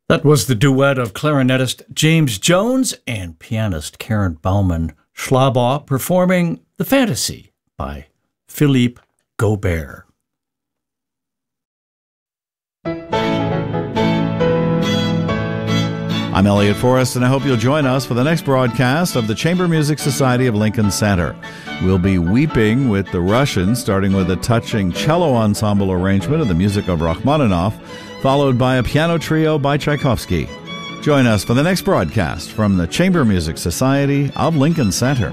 That was the duet of clarinetist James Jones and pianist Karen Bauman Schlabach performing The Fantasy by Philippe Gaubert. I'm Elliot Forrest, and I hope you'll join us for the next broadcast of the Chamber Music Society of Lincoln Center. We'll be weeping with the Russians, starting with a touching cello ensemble arrangement of the music of Rachmaninoff, followed by a piano trio by Tchaikovsky. Join us for the next broadcast from the Chamber Music Society of Lincoln Center.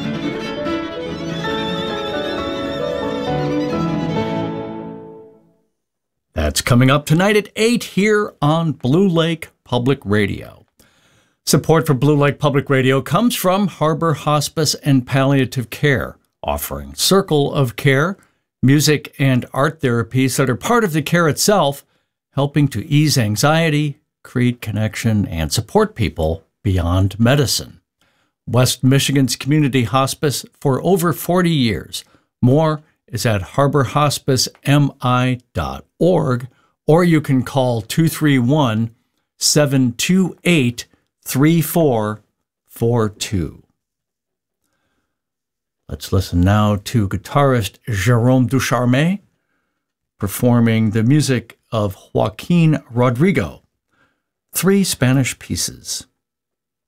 That's coming up tonight at 8 here on Blue Lake Public Radio. Support for Blue Lake Public Radio comes from Harbor Hospice and Palliative Care, offering Circle of Care, music and art therapies that are part of the care itself, helping to ease anxiety, create connection, and support people beyond medicine. West Michigan's community hospice for over 40 years. More is at harborhospicemi.org, or you can call 231-728-3442. Let's listen now to guitarist Jérôme Ducharme performing the music of Joaquin Rodrigo, 3 Spanish pieces.